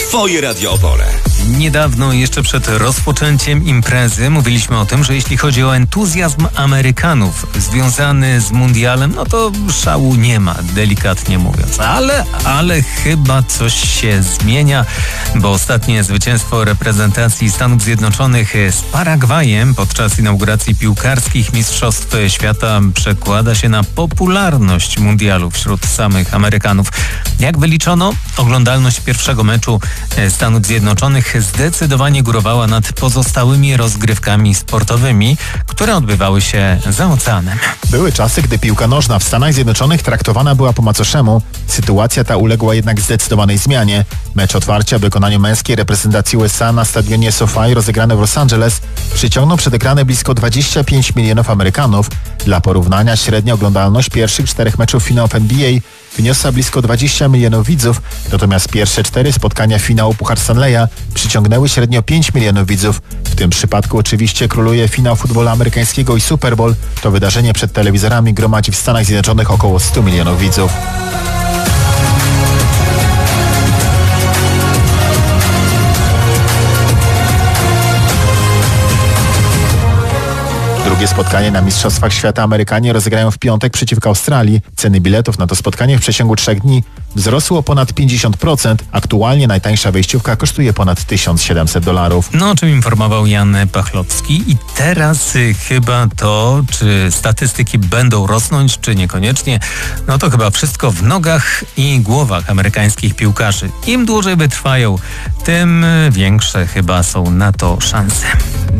Twoje Radio Opole. Niedawno, jeszcze przed rozpoczęciem imprezy, mówiliśmy o tym, że jeśli chodzi o entuzjazm Amerykanów związany z mundialem, no to szału nie ma, delikatnie mówiąc. Ale chyba coś się zmienia, bo ostatnie zwycięstwo reprezentacji Stanów Zjednoczonych z Paragwajem podczas inauguracji piłkarskich Mistrzostw Świata przekłada się na popularność mundialu wśród samych Amerykanów. Jak wyliczono, oglądalność pierwszego meczu Stanów Zjednoczonych zdecydowanie górowała nad pozostałymi rozgrywkami sportowymi, które odbywały się za oceanem. Były czasy, gdy piłka nożna w Stanach Zjednoczonych traktowana była po macoszemu. Sytuacja ta uległa jednak zdecydowanej zmianie. Mecz otwarcia w wykonaniu męskiej reprezentacji USA na stadionie SoFi rozegrany w Los Angeles przyciągnął przed ekrany blisko 25 milionów Amerykanów. Dla porównania średnia oglądalność pierwszych 4 meczów finałów NBA wyniosła blisko 20 milionów widzów, natomiast pierwsze 4 spotkania finału Puchar Stanleya przyciągnęły średnio 5 milionów widzów. W tym przypadku oczywiście króluje finał futbolu amerykańskiego i Super Bowl. To wydarzenie przed telewizorami gromadzi w Stanach Zjednoczonych około 100 milionów widzów. Drugie spotkanie na Mistrzostwach Świata Amerykanie rozegrają w piątek przeciwko Australii. Ceny biletów na to spotkanie w przeciągu 3 dni wzrosły o ponad 50%. Aktualnie najtańsza wejściówka kosztuje ponad $1700. No, o czym informował Jan Pachlowski. I teraz chyba to, czy statystyki będą rosnąć, czy niekoniecznie, no to chyba wszystko w nogach i głowach amerykańskich piłkarzy. Im dłużej wytrwają, tym większe chyba są na to szanse.